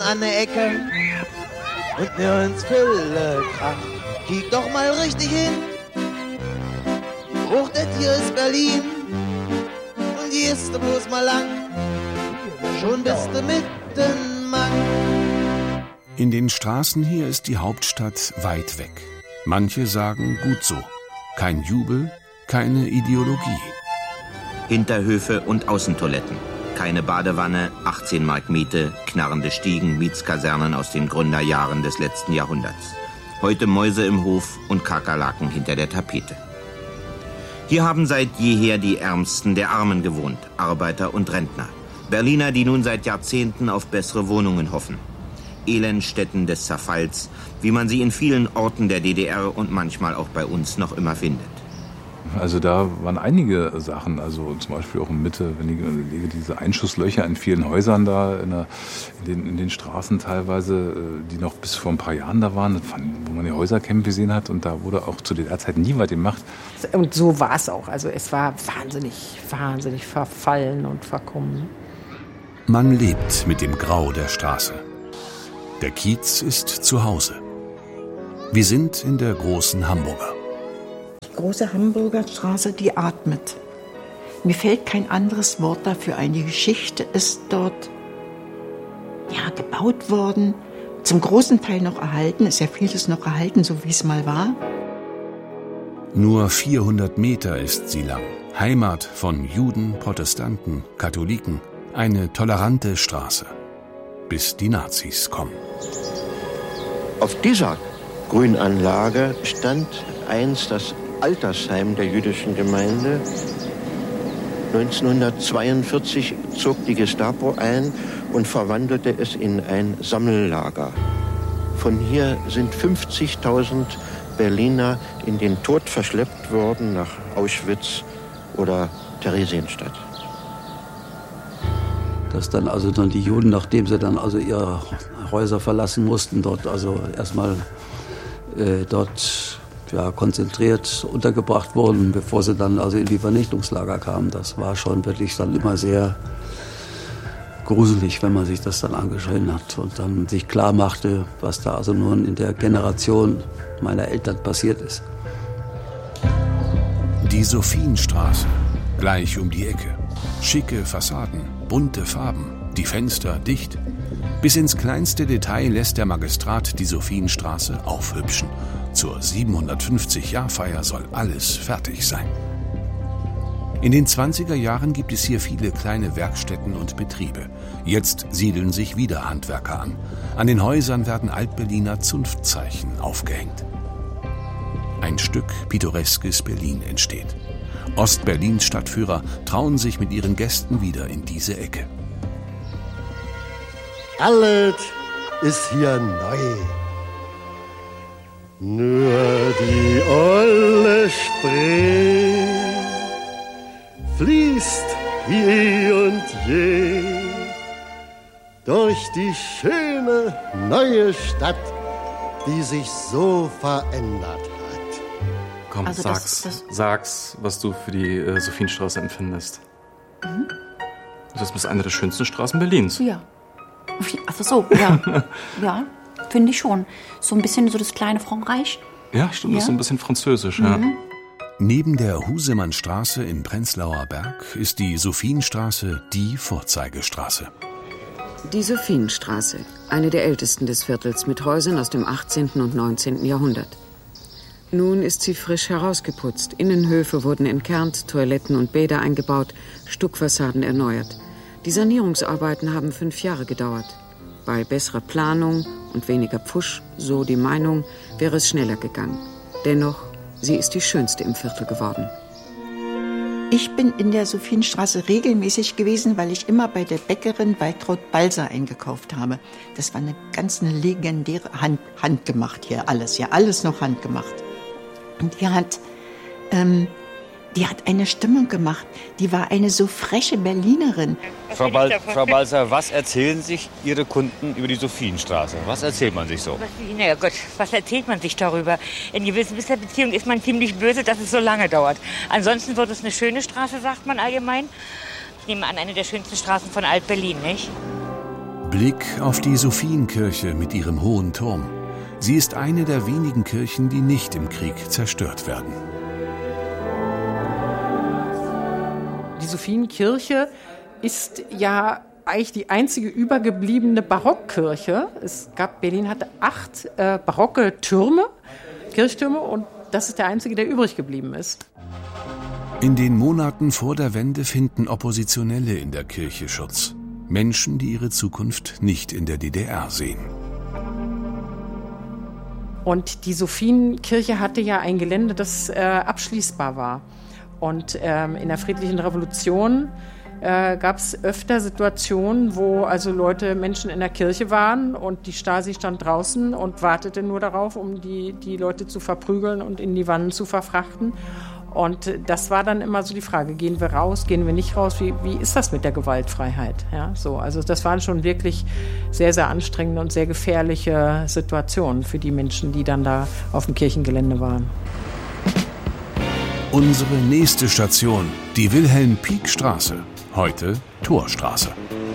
an der Ecke und nirgends Fülle Krach. Kiek doch mal richtig hin. Hoch, das hier ist Berlin und gehst du bloß mal lang, schon bist du mitten, Mann. In den Straßen hier ist die Hauptstadt weit weg. Manche sagen gut so. Kein Jubel, keine Ideologie. Hinterhöfe und Außentoiletten. Keine Badewanne, 18 Mark Miete, knarrende Stiegen, Mietskasernen aus den Gründerjahren des letzten Jahrhunderts. Heute Mäuse im Hof und Kakerlaken hinter der Tapete. Hier haben seit jeher die Ärmsten der Armen gewohnt, Arbeiter und Rentner. Berliner, die nun seit Jahrzehnten auf bessere Wohnungen hoffen. Elendstätten des Zerfalls, wie man sie in vielen Orten der DDR und manchmal auch bei uns noch immer findet. Also da waren einige Sachen, also zum Beispiel auch in Mitte, wenn ich diese Einschusslöcher in vielen Häusern da, in den Straßen teilweise, die noch bis vor ein paar Jahren da waren, wo man die Häuserkämpfe gesehen hat, und da wurde auch zu DDR-Zeiten nie was gemacht. Und so war es auch, also es war wahnsinnig verfallen und verkommen. Man lebt mit dem Grau der Straße. Der Kiez ist zu Hause. Wir sind in der großen Hamburger. Die große Hamburger Straße, die atmet. Mir fällt kein anderes Wort dafür ein. Die Geschichte ist dort gebaut worden, zum großen Teil noch erhalten. Ist ja vieles noch erhalten, so wie es mal war. Nur 400 Meter ist sie lang. Heimat von Juden, Protestanten, Katholiken. Eine tolerante Straße. Bis die Nazis kommen. Auf dieser Grünanlage stand einst das Altersheim der jüdischen Gemeinde. 1942 zog die Gestapo ein und verwandelte es in ein Sammellager. Von hier sind 50.000 Berliner in den Tod verschleppt worden nach Auschwitz oder Theresienstadt. Dass dann also die Juden, nachdem sie dann also ihre Häuser verlassen mussten, dort also erstmal konzentriert untergebracht wurden, bevor sie dann also in die Vernichtungslager kamen. Das war schon wirklich dann immer sehr gruselig, wenn man sich das dann angeschaut hat und dann sich klar machte, was da also nun in der Generation meiner Eltern passiert ist. Die Sophienstraße, gleich um die Ecke. Schicke Fassaden, bunte Farben, die Fenster dicht. Bis ins kleinste Detail lässt der Magistrat die Sophienstraße aufhübschen. Zur 750-Jahr-Feier soll alles fertig sein. In den 20er Jahren gibt es hier viele kleine Werkstätten und Betriebe. Jetzt siedeln sich wieder Handwerker an. An den Häusern werden Altberliner Zunftzeichen aufgehängt. Ein Stück pittoreskes Berlin entsteht. Ostberlins Stadtführer trauen sich mit ihren Gästen wieder in diese Ecke. Alles ist hier neu. Nur die olle Spree fließt wie eh und je durch die schöne neue Stadt, die sich so verändert hat. Komm, also sag's, was du für die Sophienstraße empfindest. Mhm. Das ist eine der schönsten Straßen Berlins. Ja. Ach so, ja. Ja, finde ich schon. So ein bisschen so das kleine Frankreich. Ja, stimmt, ja. Das ist so ein bisschen französisch, ja. Neben der Husemannstraße im Prenzlauer Berg ist die Sophienstraße die Vorzeigestraße. Die Sophienstraße, eine der ältesten des Viertels, mit Häusern aus dem 18. und 19. Jahrhundert. Nun ist sie frisch herausgeputzt. Innenhöfe wurden entkernt, Toiletten und Bäder eingebaut, Stuckfassaden erneuert. Die Sanierungsarbeiten haben 5 Jahre gedauert. Bei besserer Planung und weniger Pfusch, so die Meinung, wäre es schneller gegangen. Dennoch, sie ist die schönste im Viertel geworden. Ich bin in der Sophienstraße regelmäßig gewesen, weil ich immer bei der Bäckerin Waltraud Balser eingekauft habe. Das war eine ganz legendäre handgemacht hier, alles noch handgemacht. Und die hat eine Stimmung gemacht. Die war eine so freche Berlinerin. Frau Balser, was erzählen sich Ihre Kunden über die Sophienstraße? Was erzählt man sich so? Na Gott, was erzählt man sich darüber? In gewisser Beziehung ist man ziemlich böse, dass es so lange dauert. Ansonsten wird es eine schöne Straße, sagt man allgemein. Ich nehme an, eine der schönsten Straßen von Alt-Berlin, nicht? Blick auf die Sophienkirche mit ihrem hohen Turm. Sie ist eine der wenigen Kirchen, die nicht im Krieg zerstört werden. Die Sophienkirche ist ja eigentlich die einzige übergebliebene Barockkirche. Berlin hatte 8 barocke Kirchtürme, und das ist der einzige, der übrig geblieben ist. In den Monaten vor der Wende finden Oppositionelle in der Kirche Schutz. Menschen, die ihre Zukunft nicht in der DDR sehen. Und die Sophienkirche hatte ja ein Gelände, das abschließbar war. Und in der Friedlichen Revolution gab es öfter Situationen, wo also Menschen in der Kirche waren und die Stasi stand draußen und wartete nur darauf, um die Leute zu verprügeln und in die Wannen zu verfrachten. Und das war dann immer so die Frage, gehen wir raus, gehen wir nicht raus, wie ist das mit der Gewaltfreiheit? Ja, so, also das waren schon wirklich sehr, sehr anstrengende und sehr gefährliche Situationen für die Menschen, die dann da auf dem Kirchengelände waren. Unsere nächste Station, die Wilhelm-Pieck-Straße, heute Torstraße.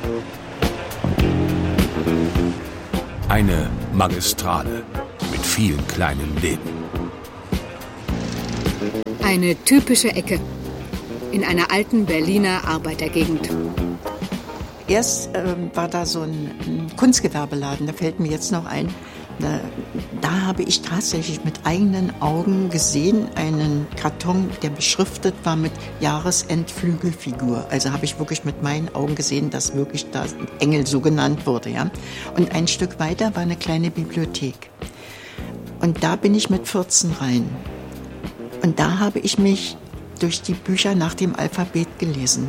Eine Magistrale mit vielen kleinen Läden. Eine typische Ecke in einer alten Berliner Arbeitergegend. Erst war da so ein Kunstgewerbeladen, da fällt mir jetzt noch ein. Da habe ich tatsächlich mit eigenen Augen gesehen, einen Karton, der beschriftet war mit Jahresendflügelfigur. Also habe ich wirklich mit meinen Augen gesehen, dass wirklich da ein Engel so genannt wurde. Ja? Und ein Stück weiter war eine kleine Bibliothek. Und da bin ich mit 14 rein. Und da habe ich mich durch die Bücher nach dem Alphabet gelesen.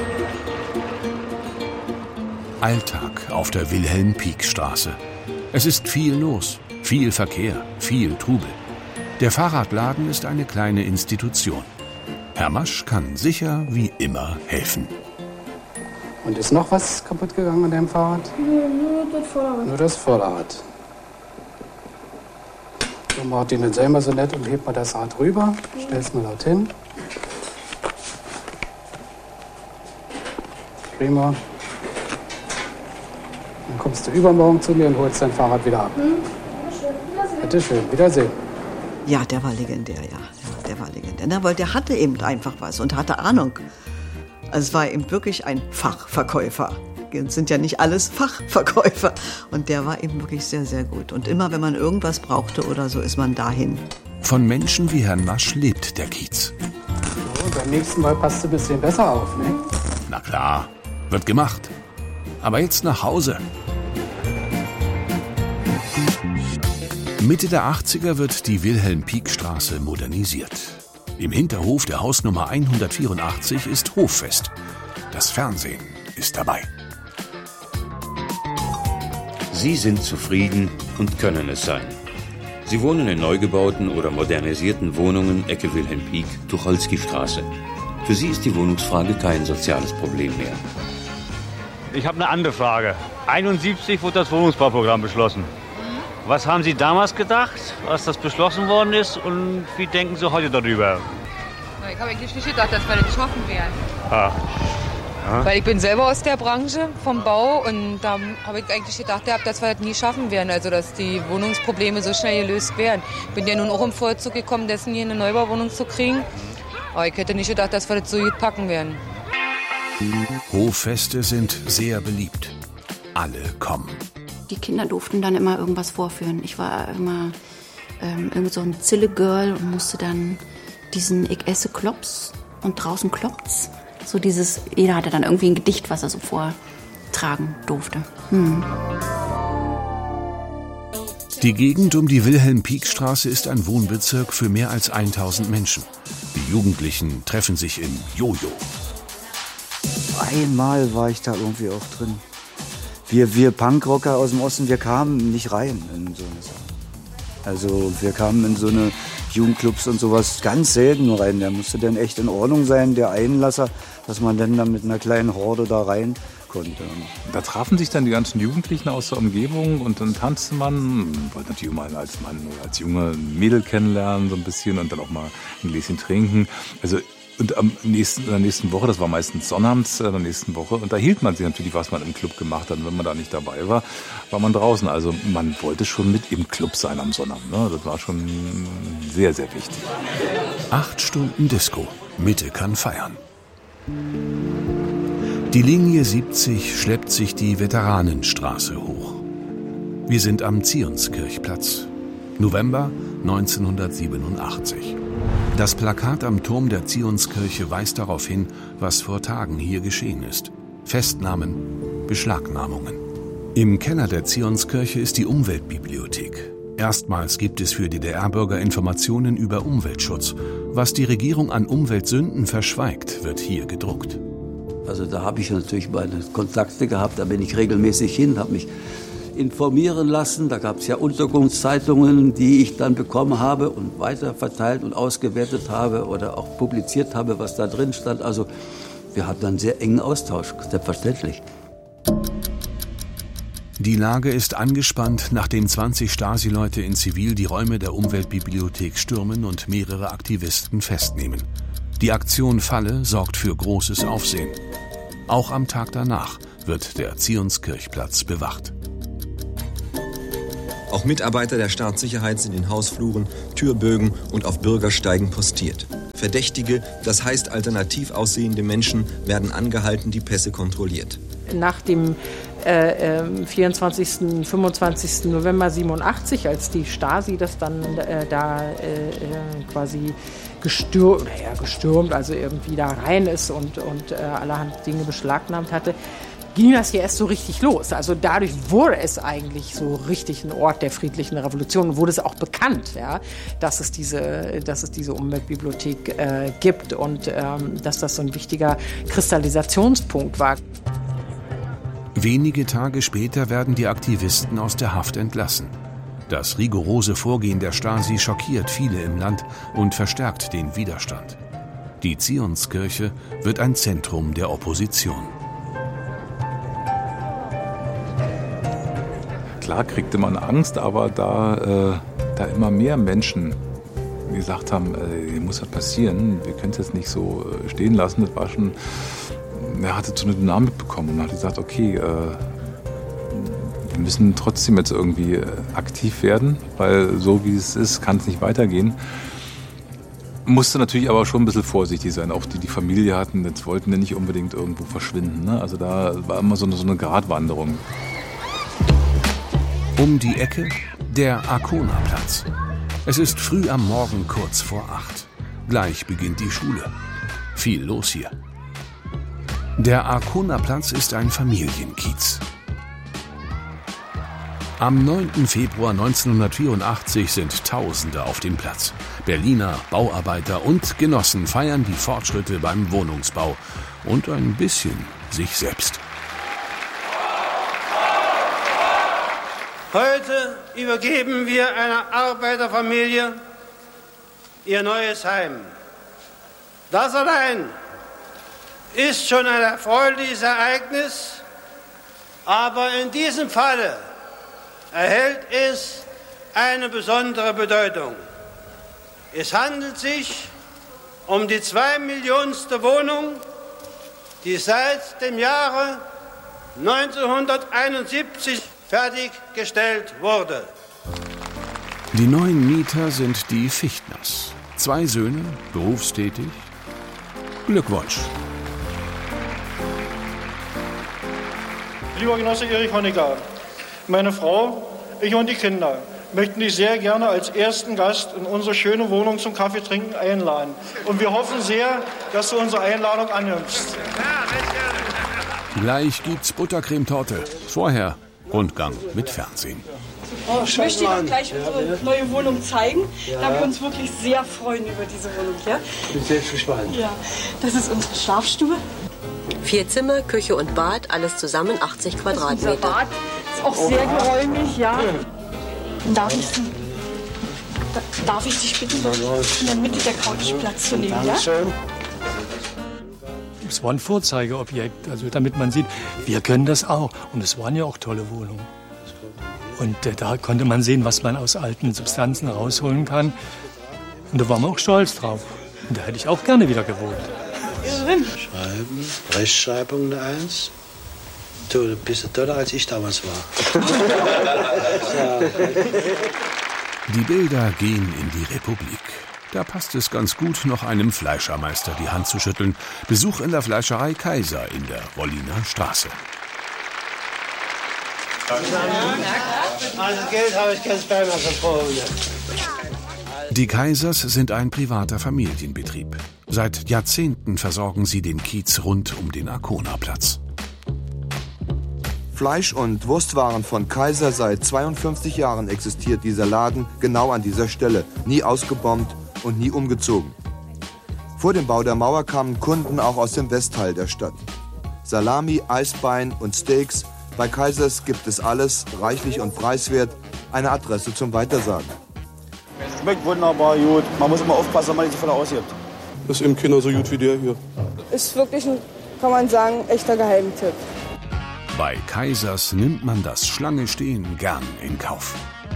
Alltag auf der Wilhelm-Pieck-Straße. Es ist viel los, viel Verkehr, viel Trubel. Der Fahrradladen ist eine kleine Institution. Herr Masch kann sicher wie immer helfen. Und ist noch was kaputt gegangen an deinem Fahrrad? Nur das Vorderrad. Nur das Vorderrad. So, Martin, dann sei mal so nett und heb mal das Rad rüber. Stell's mal dorthin. Prima. Dann kommst du übermorgen zu mir und holst dein Fahrrad wieder ab. Bitte schön, Wiedersehen. Ja, der war legendär, ja. Der war legendär, weil der hatte eben einfach was und hatte Ahnung. Also es war eben wirklich ein Fachverkäufer. Es sind ja nicht alles Fachverkäufer. Und der war eben wirklich sehr, sehr gut. Und immer, wenn man irgendwas brauchte oder so, ist man dahin. Von Menschen wie Herrn Masch lebt der Kiez. So, und beim nächsten Mal passt du ein bisschen besser auf, ne? Na klar, wird gemacht. Aber jetzt nach Hause. Mitte der 80er wird die Wilhelm-Pieck-Straße modernisiert. Im Hinterhof der Hausnummer 184 ist Hoffest. Das Fernsehen ist dabei. Sie sind zufrieden und können es sein. Sie wohnen in neu gebauten oder modernisierten Wohnungen Ecke Wilhelm-Pieck, Tucholsky-Straße. Für Sie ist die Wohnungsfrage kein soziales Problem mehr. Ich habe eine andere Frage. 1971 wurde das Wohnungsbauprogramm beschlossen. Was haben Sie damals gedacht, als das beschlossen worden ist, und wie denken Sie heute darüber? Ich habe eigentlich nicht gedacht, dass wir das schaffen werden. Ah. Weil ich bin selber aus der Branche vom Bau und da habe ich eigentlich gedacht, dass wir das nie schaffen werden, also dass die Wohnungsprobleme so schnell gelöst werden. Ich bin ja nun auch im Vorzug gekommen, dessen hier eine Neubauwohnung zu kriegen. Aber ich hätte nicht gedacht, dass wir das so gut packen werden. Hoffeste sind sehr beliebt. Alle kommen. Die Kinder durften dann immer irgendwas vorführen. Ich war immer irgend so ein Zille-Girl und musste dann diesen Ich esse Klops und draußen kloppt's. So dieses, jeder hatte dann irgendwie ein Gedicht, was er so vortragen durfte. Die Gegend um die Wilhelm-Pieck-Straße ist ein Wohnbezirk für mehr als 1000 Menschen. Die Jugendlichen treffen sich in Jojo. Einmal war ich da irgendwie auch drin. Wir Punkrocker aus dem Osten, wir kamen nicht rein in so eine Sache. Also wir kamen in so eine Jugendclubs und sowas ganz selten nur rein. Der musste dann echt in Ordnung sein, der Einlasser, dass man dann mit einer kleinen Horde da rein konnte. Da trafen sich dann die ganzen Jugendlichen aus der Umgebung und dann tanzte man, wollte natürlich mal als Mann oder als junge Mädel kennenlernen so ein bisschen und dann auch mal ein Gläschen trinken. Also Und in der nächsten Woche, das war meistens sonnabends in der nächsten Woche, unterhielt man sich natürlich, was man im Club gemacht hat. Und wenn man da nicht dabei war, war man draußen. Also man wollte schon mit im Club sein am Sonnabend. Ne? Das war schon sehr, sehr wichtig. 8 Stunden Disco. Mitte kann feiern. Die Linie 70 schleppt sich die Veteranenstraße hoch. Wir sind am Zionskirchplatz. November 1987. Das Plakat am Turm der Zionskirche weist darauf hin, was vor Tagen hier geschehen ist. Festnahmen, Beschlagnahmungen. Im Keller der Zionskirche ist die Umweltbibliothek. Erstmals gibt es für DDR-Bürger Informationen über Umweltschutz. Was die Regierung an Umweltsünden verschweigt, wird hier gedruckt. Also da habe ich natürlich meine Kontakte gehabt, da bin ich regelmäßig hin, habe mich informieren lassen. Da gab es ja Unterkunftszeitungen, die ich dann bekommen habe und weiter verteilt und ausgewertet habe oder auch publiziert habe, was da drin stand. Also wir hatten einen sehr engen Austausch, selbstverständlich. Die Lage ist angespannt, nachdem 20 Stasi-Leute in Zivil die Räume der Umweltbibliothek stürmen und mehrere Aktivisten festnehmen. Die Aktion Falle sorgt für großes Aufsehen. Auch am Tag danach wird der Zionskirchplatz bewacht. Auch Mitarbeiter der Staatssicherheit sind in Hausfluren, Türbögen und auf Bürgersteigen postiert. Verdächtige, das heißt alternativ aussehende Menschen, werden angehalten, die Pässe kontrolliert. Nach dem 24., 25. November 87, als die Stasi das dann quasi gestürmt, also irgendwie da rein ist und allerhand Dinge beschlagnahmt hatte, ging das hier erst so richtig los. Also dadurch wurde es eigentlich so richtig ein Ort der friedlichen Revolution und wurde es auch bekannt, ja, dass es diese Umweltbibliothek gibt und dass das so ein wichtiger Kristallisationspunkt war. Wenige Tage später werden die Aktivisten aus der Haft entlassen. Das rigorose Vorgehen der Stasi schockiert viele im Land und verstärkt den Widerstand. Die Zionskirche wird ein Zentrum der Opposition. Klar kriegte man Angst, aber da immer mehr Menschen gesagt haben, hier muss was passieren, wir können es jetzt nicht so stehen lassen, das war schon, er hatte so eine Dynamik bekommen und hat gesagt, okay, wir müssen trotzdem jetzt irgendwie aktiv werden, weil so wie es ist, kann es nicht weitergehen. Musste natürlich aber schon ein bisschen vorsichtig sein. Auch die Familie hatten, jetzt wollten ja nicht unbedingt irgendwo verschwinden. Ne? Also da war immer so eine Gratwanderung. Um die Ecke der Arkona-Platz. Es ist früh am Morgen kurz vor 8. Gleich beginnt die Schule. Viel los hier. Der Arkona-Platz ist ein Familienkiez. Am 9. Februar 1984 sind Tausende auf dem Platz. Berliner, Bauarbeiter und Genossen feiern die Fortschritte beim Wohnungsbau und ein bisschen sich selbst. Heute übergeben wir einer Arbeiterfamilie ihr neues Heim. Das allein ist schon ein erfreuliches Ereignis, aber in diesem Falle erhält es eine besondere Bedeutung. Es handelt sich um die 2 Millionste Wohnung, die seit dem Jahre 1971 fertiggestellt wurde. Die neuen Mieter sind die Fichtners. 2 Söhne, berufstätig. Glückwunsch. Lieber Genosse Erich Honecker, meine Frau, ich und die Kinder möchten dich sehr gerne als ersten Gast in unsere schöne Wohnung zum Kaffeetrinken einladen. Und wir hoffen sehr, dass du unsere Einladung annimmst. Gleich gibt's Buttercremetorte. Vorher Rundgang mit Fernsehen. Ich möchte Ihnen gleich unsere neue Wohnung zeigen, da wir uns wirklich sehr freuen über diese Wohnung. Ja? Ich bin selbst gespannt. Ja, das ist unsere Schlafstube. 4 Zimmer, Küche und Bad, alles zusammen 80 Quadratmeter. Unser Bad ist auch sehr geräumig, ja. Darf ich dich bitten, in der Mitte der Couch Platz zu nehmen, ja? Es war ein Vorzeigeobjekt, also damit man sieht, wir können das auch. Und es waren ja auch tolle Wohnungen. Und da konnte man sehen, was man aus alten Substanzen rausholen kann. Und da waren wir auch stolz drauf. Und da hätte ich auch gerne wieder gewohnt. Schreiben, Rechtschreibung eine 1. Du bist toller, als ich damals war. Die Bilder gehen in die Republik. Da passt es ganz gut, noch einem Fleischermeister die Hand zu schütteln. Besuch in der Fleischerei Kaiser in der Wolliner Straße. Also Geld habe ich ganz bei mir verbraucht. Die Kaisers sind ein privater Familienbetrieb. Seit Jahrzehnten versorgen sie den Kiez rund um den Arconaplatz. Fleisch- und Wurstwaren von Kaiser. Seit 52 Jahren existiert dieser Laden genau an dieser Stelle. Nie ausgebombt und nie umgezogen. Vor dem Bau der Mauer kamen Kunden auch aus dem Westteil der Stadt. Salami, Eisbein und Steaks. Bei Kaisers gibt es alles, reichlich und preiswert. Eine Adresse zum Weitersagen. Schmeckt wunderbar gut. Man muss immer aufpassen, dass man nicht so viel ausgibt. Das ist eben keiner so gut wie der hier. Ist wirklich ein, kann man sagen, echter Geheimtipp. Bei Kaisers nimmt man das Schlange-Stehen gern in Kauf.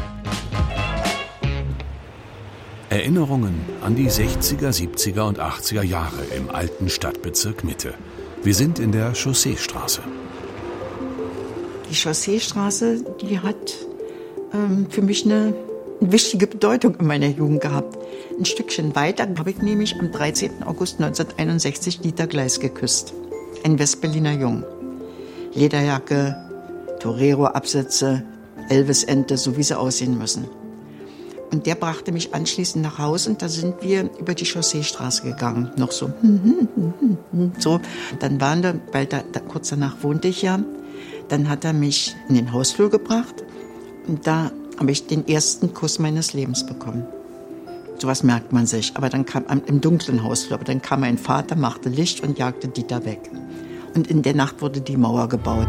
Erinnerungen an die 60er, 70er und 80er Jahre im alten Stadtbezirk Mitte. Wir sind in der Chausseestraße. Die Chausseestraße, die hat für mich eine wichtige Bedeutung in meiner Jugend gehabt. Ein Stückchen weiter habe ich nämlich am 13. August 1961 Dieter Gleis geküsst. Ein Westberliner Jungen. Lederjacke, Torero-Absätze, Elvis-Ente, so wie sie aussehen müssen. Und der brachte mich anschließend nach Hause und da sind wir über die Chausseestraße gegangen. Noch so, so. Dann waren wir, weil da kurz danach wohnte ich ja, dann hat er mich in den Hausflur gebracht und da habe ich den ersten Kuss meines Lebens bekommen. Sowas merkt man sich. Aber dann kam im dunklen Hausflur, aber dann kam mein Vater, machte Licht und jagte Dieter weg. Und in der Nacht wurde die Mauer gebaut.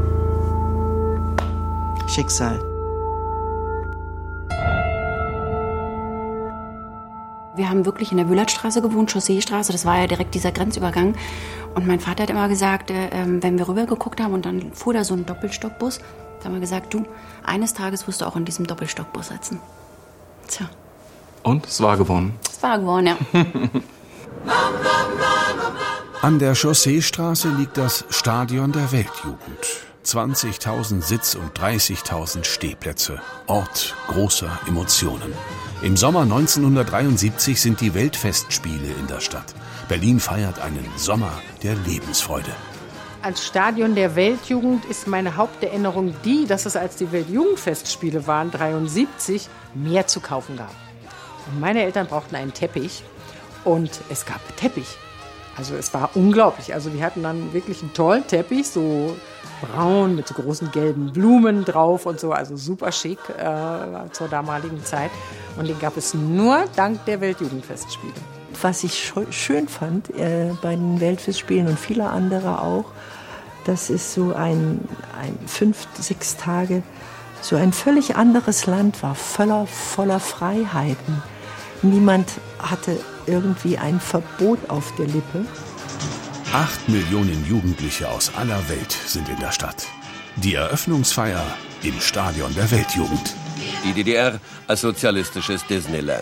Schicksal. Wir haben wirklich in der Wühlertstraße gewohnt, Chausseestraße, das war ja direkt dieser Grenzübergang. Und mein Vater hat immer gesagt, wenn wir rüber geguckt haben und dann fuhr da so ein Doppelstockbus, da haben wir gesagt, du, eines Tages wirst du auch in diesem Doppelstockbus sitzen. Tja. Und? Es war gewonnen? Es war gewonnen, ja. An der Chausseestraße liegt das Stadion der Weltjugend. 20.000 Sitz- und 30.000 Stehplätze. Ort großer Emotionen. Im Sommer 1973 sind die Weltfestspiele in der Stadt. Berlin feiert einen Sommer der Lebensfreude. Als Stadion der Weltjugend ist meine Haupterinnerung die, dass es, als die Weltjugendfestspiele waren, 1973, mehr zu kaufen gab. Und meine Eltern brauchten einen Teppich und es gab Teppich. Also es war unglaublich. Also die hatten dann wirklich einen tollen Teppich, so braun mit so großen gelben Blumen drauf und so, also super schick zur damaligen Zeit. Und den gab es nur dank der Weltjugendfestspiele. Was ich schön fand bei den Weltfestspielen und viele andere auch, das ist so ein 5, 6 Tage, so ein völlig anderes Land war, voller Freiheiten. Niemand hatte irgendwie ein Verbot auf der Lippe. 8 Millionen Jugendliche aus aller Welt sind in der Stadt. Die Eröffnungsfeier im Stadion der Weltjugend. Die DDR als sozialistisches Disneyland.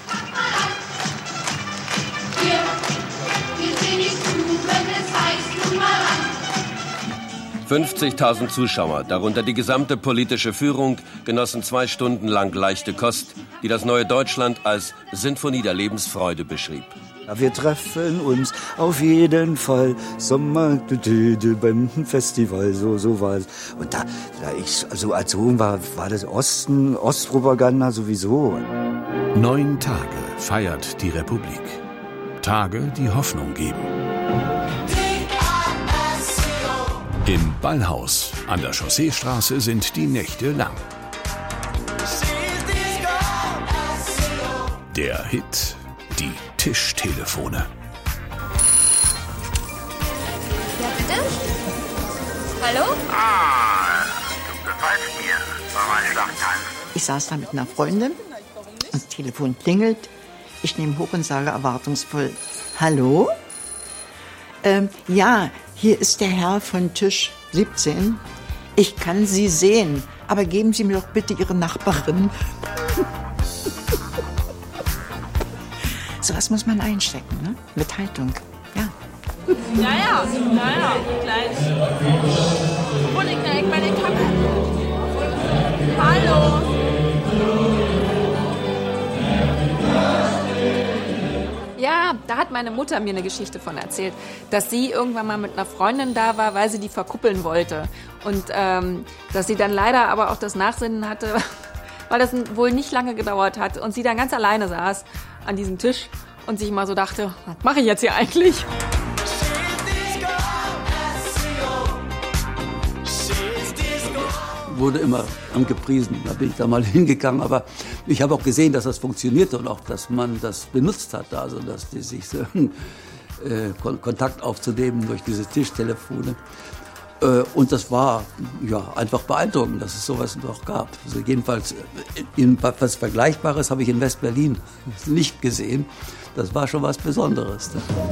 50.000 Zuschauer, darunter die gesamte politische Führung, genossen 2 Stunden lang leichte Kost, die das neue Deutschland als Sinfonie der Lebensfreude beschrieb. Ja, wir treffen uns auf jeden Fall Sommer beim Festival, so war es. Und da ich so erzogen war das Ostpropaganda sowieso. 9 Tage feiert die Republik. Tage, die Hoffnung geben. Im Ballhaus an der Chausseestraße sind die Nächte lang. Der Hit, die Tischtelefone. Ja, bitte? Hallo? Du gefällst mir, Mama Schlachtheim. Ich saß da mit einer Freundin, das Telefon klingelt. Ich nehme hoch und sage erwartungsvoll, hallo? Ja, hier ist der Herr von Tisch 17. Ich kann Sie sehen, aber geben Sie mir doch bitte Ihre Nachbarin. So, sowas muss man einstecken, ne? Mit Haltung, ja. Naja, gleich. Obwohl, ich meine Kappe. Hallo. Ja, da hat meine Mutter mir eine Geschichte von erzählt, dass sie irgendwann mal mit einer Freundin da war, weil sie die verkuppeln wollte. Und dass sie dann leider aber auch das Nachsinnen hatte, weil das wohl nicht lange gedauert hat. Und sie dann ganz alleine saß an diesem Tisch und sich mal so dachte, was mache ich jetzt hier eigentlich? Wurde immer angepriesen. Da bin ich da mal hingegangen. Aber ich habe auch gesehen, dass das funktionierte und auch, dass man das benutzt hat. Also, dass die sich so, Kontakt aufzunehmen durch diese Tischtelefone. Und das war ja einfach beeindruckend, dass es sowas noch gab. Also jedenfalls was Vergleichbares habe ich in West-Berlin nicht gesehen. Das war schon was Besonderes.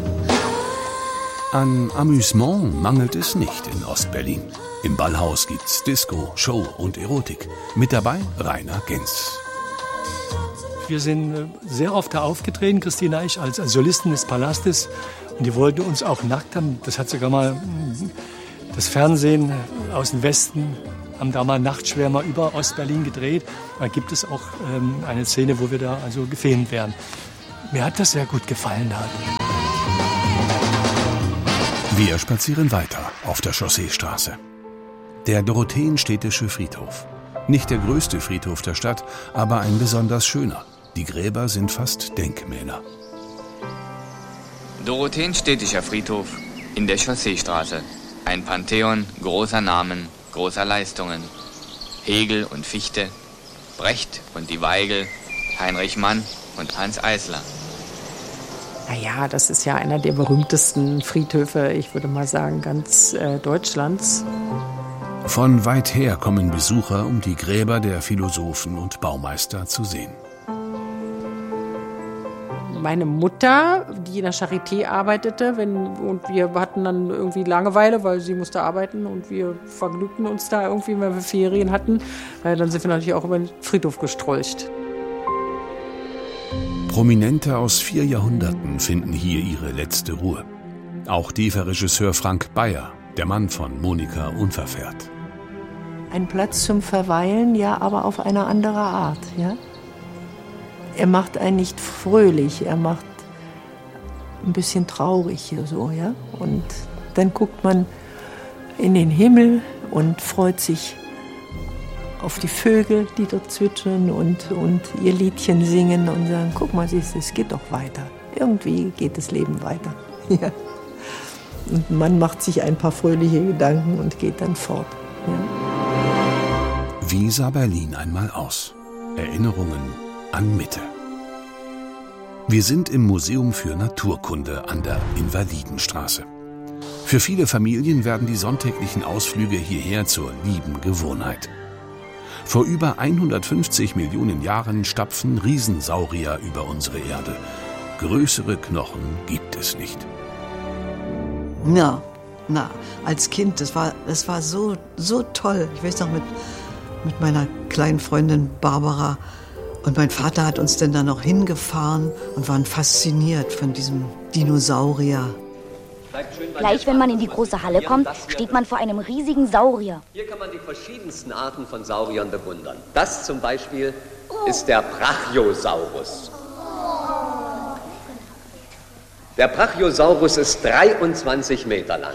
An Amüsement mangelt es nicht in Ostberlin. Im Ballhaus gibt's Disco, Show und Erotik. Mit dabei Rainer Genz. Wir sind sehr oft da aufgetreten, Christina, ich als Solisten des Palastes. Und die wollten uns auch nackt haben. Das hat sogar mal das Fernsehen aus dem Westen, haben da mal Nachtschwärmer über Ostberlin gedreht. Da gibt es auch eine Szene, wo wir da also gefilmt werden. Mir hat das sehr gut gefallen da. Wir spazieren weiter auf der Chausseestraße. Der Dorotheenstädtische Friedhof. Nicht der größte Friedhof der Stadt, aber ein besonders schöner. Die Gräber sind fast Denkmäler. Dorotheenstädtischer Friedhof in der Chausseestraße. Ein Pantheon großer Namen, großer Leistungen. Hegel und Fichte, Brecht und die Weigel, Heinrich Mann und Hans Eisler. Naja, das ist ja einer der berühmtesten Friedhöfe, ich würde mal sagen, ganz Deutschlands. Von weit her kommen Besucher, um die Gräber der Philosophen und Baumeister zu sehen. Meine Mutter, die in der Charité arbeitete, und wir hatten dann irgendwie Langeweile, weil sie musste arbeiten und wir vergnügten uns da irgendwie, wenn wir Ferien hatten. Dann sind wir natürlich auch über den Friedhof gestrolcht. Prominente aus 4 Jahrhunderten finden hier ihre letzte Ruhe. Auch DEFA-Regisseur Frank Bayer, der Mann von Monika Unverfährt. Ein Platz zum Verweilen, ja, aber auf eine andere Art, ja. Er macht einen nicht fröhlich, er macht ein bisschen traurig, so, ja. Und dann guckt man in den Himmel und freut sich auf die Vögel, die dort zwitschern und ihr Liedchen singen und sagen, guck mal, es geht doch weiter. Irgendwie geht das Leben weiter. Ja. Und man macht sich ein paar fröhliche Gedanken und geht dann fort. Ja. Wie sah Berlin einmal aus? Erinnerungen an Mitte. Wir sind im Museum für Naturkunde an der Invalidenstraße. Für viele Familien werden die sonntäglichen Ausflüge hierher zur lieben Gewohnheit. Vor über 150 Millionen Jahren stapfen Riesensaurier über unsere Erde. Größere Knochen gibt es nicht. Na, als Kind, das war so toll. Ich weiß noch, mit meiner kleinen Freundin Barbara. Und mein Vater hat uns dann da noch hingefahren und waren fasziniert von diesem Dinosaurier. Gleich wenn man in die große Halle kommt, steht man vor einem riesigen Saurier. Hier kann man die verschiedensten Arten von Sauriern bewundern. Das zum Beispiel ist der Brachiosaurus. Der Brachiosaurus ist 23 Meter lang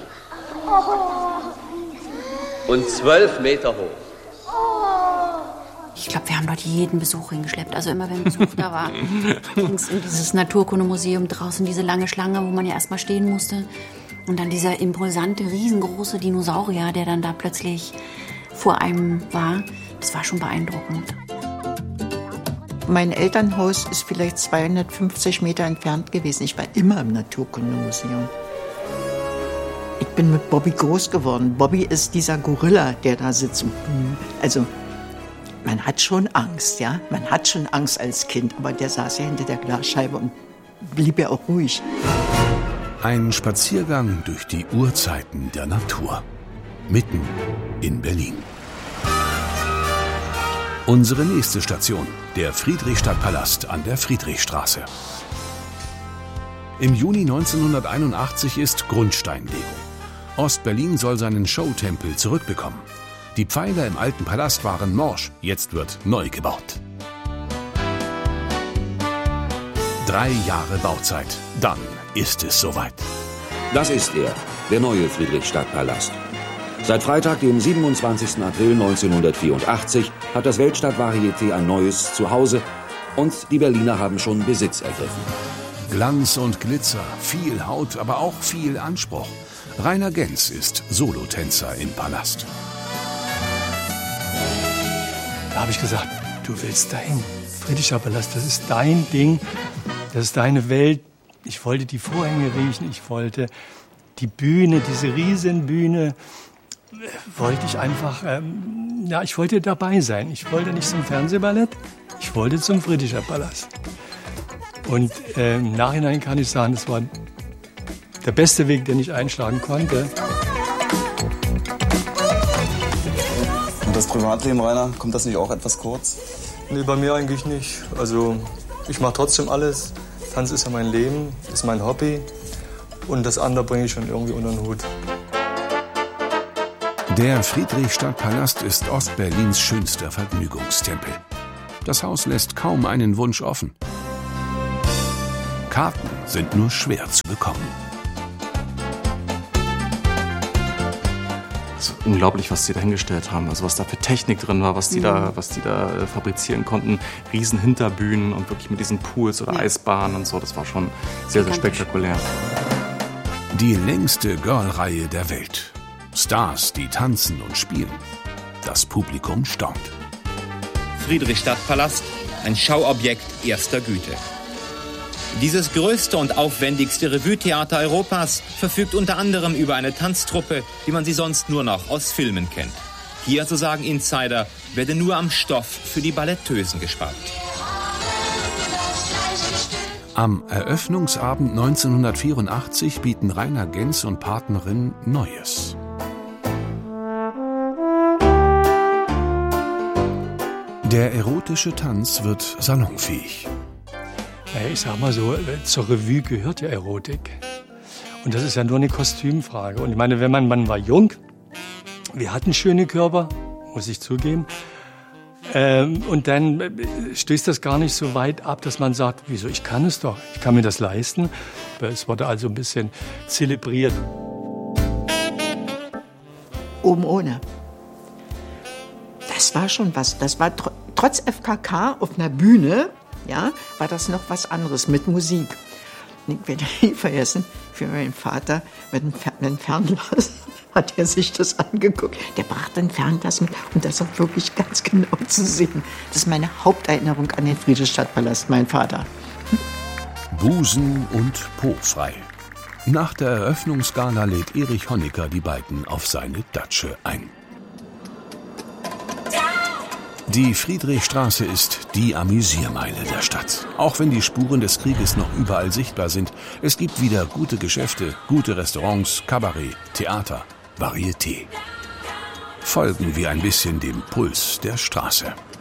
und 12 Meter hoch. Ich glaube, wir haben dort jeden Besuch hingeschleppt. Also immer, wenn Besuch da war, ging es in dieses Naturkundemuseum draußen, diese lange Schlange, wo man ja erstmal stehen musste. Und dann dieser impulsante, riesengroße Dinosaurier, der dann da plötzlich vor einem war. Das war schon beeindruckend. Mein Elternhaus ist vielleicht 250 Meter entfernt gewesen. Ich war immer im Naturkundemuseum. Ich bin mit Bobby groß geworden. Bobby ist dieser Gorilla, der da sitzt. Also, man hat schon Angst, ja. Man hat schon Angst als Kind. Aber der saß ja hinter der Glasscheibe und blieb ja auch ruhig. Ein Spaziergang durch die Urzeiten der Natur. Mitten in Berlin. Unsere nächste Station, der Friedrichstadtpalast an der Friedrichstraße. Im Juni 1981 ist Grundsteinlegung. Ostberlin soll seinen Showtempel zurückbekommen. Die Pfeiler im alten Palast waren morsch, jetzt wird neu gebaut. 3 Jahre Bauzeit, dann ist es soweit. Das ist er, der neue Friedrichstadtpalast. Seit Freitag, dem 27. April 1984, hat das Weltstadt-Varieté ein neues Zuhause und die Berliner haben schon Besitz ergriffen. Glanz und Glitzer, viel Haut, aber auch viel Anspruch. Rainer Genz ist Solotänzer im Palast. Da habe ich gesagt, du willst dahin. Friedrichscher Palast, das ist dein Ding, das ist deine Welt. Ich wollte die Vorhänge riechen, ich wollte die Bühne, diese Riesenbühne, wollte ich einfach, ich wollte dabei sein. Ich wollte nicht zum Fernsehballett, ich wollte zum Friedrichscher Palast. Und im Nachhinein kann ich sagen, das war der beste Weg, den ich einschlagen konnte. Und das Privatleben, Rainer, kommt das nicht auch etwas kurz? Nee, bei mir eigentlich nicht. Also ich mache trotzdem alles. Tanz ist ja mein Leben, ist mein Hobby. Und das andere bringe ich schon irgendwie unter den Hut. Der Friedrichstadtpalast ist Ostberlins schönster Vergnügungstempel. Das Haus lässt kaum einen Wunsch offen. Karten sind nur schwer zu bekommen. Es ist unglaublich, was sie da hingestellt haben. Also was da für Technik drin war, was die da fabrizieren konnten. Riesen Hinterbühnen und wirklich mit diesen Pools oder Eisbahnen und so. Das war schon sehr, sehr spektakulär. Die längste Girl-Reihe der Welt. Stars, die tanzen und spielen. Das Publikum staunt. Friedrichstadtpalast, ein Schauobjekt erster Güte. Dieses größte und aufwendigste Revue-Theater Europas verfügt unter anderem über eine Tanztruppe, wie man sie sonst nur noch aus Filmen kennt. Hier, so sagen Insider, werde nur am Stoff für die Balletteusen gespart. Am Eröffnungsabend 1984 bieten Rainer Genz und Partnerin Neues. Der erotische Tanz wird salonfähig. Naja, ich sag mal so, zur Revue gehört ja Erotik. Und das ist ja nur eine Kostümfrage. Und ich meine, man war jung, wir hatten schöne Körper, muss ich zugeben. Und dann stößt das gar nicht so weit ab, dass man sagt, wieso, ich kann es doch, ich kann mir das leisten. Es wurde also ein bisschen zelebriert. Oben ohne. Das war schon was. Das war trotz FKK auf einer Bühne, ja, war das noch was anderes mit Musik. Ich werde nie vergessen, für meinen Vater mit einem Fernglas hat er sich das angeguckt. Der brachte ein Fernglas mit und das war wirklich ganz genau zu sehen. Das ist meine Haupterinnerung an den Friedrichstadtpalast, mein Vater. Busen und Po frei. Nach der Eröffnungsgala lädt Erich Honecker die beiden auf seine Datsche ein. Die Friedrichstraße ist die Amüsiermeile der Stadt. Auch wenn die Spuren des Krieges noch überall sichtbar sind, es gibt wieder gute Geschäfte, gute Restaurants, Kabarett, Theater, Varieté. Folgen wir ein bisschen dem Puls der Straße.